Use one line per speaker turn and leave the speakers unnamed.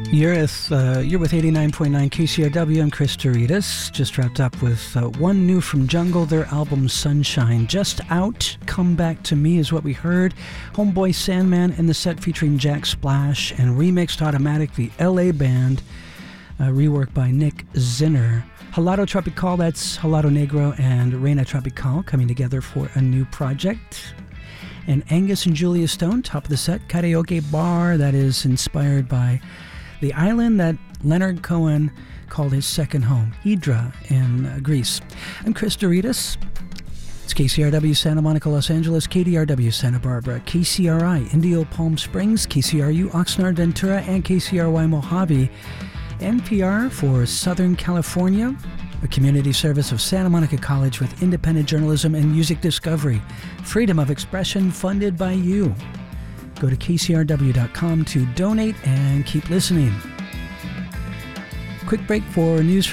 You're with 89.9 KCRW. I'm Chris Doritas. Just wrapped up with one new from Jungle, their album Sunshine. Just out, Come Back to Me is what we heard. Homeboy Sandman in the set featuring Jack Splash and remixed Automatic, the LA band, reworked by Nick Zinner. Halado Tropical, that's Halado Negro and Reina Tropical coming together for a new project. And Angus and Julia Stone, top of the set, Karaoke Bar, that is inspired by the island that Leonard Cohen called his second home, Hydra in Greece. I'm Chris Doritas. It's KCRW Santa Monica, Los Angeles, KDRW Santa Barbara, KCRI Indio Palm Springs, KCRU Oxnard Ventura, and KCRY Mojave. NPR for Southern California, a community service of Santa Monica College with independent journalism and music discovery. Freedom of expression funded by you. Go to kcrw.com to donate and keep listening. Quick break for news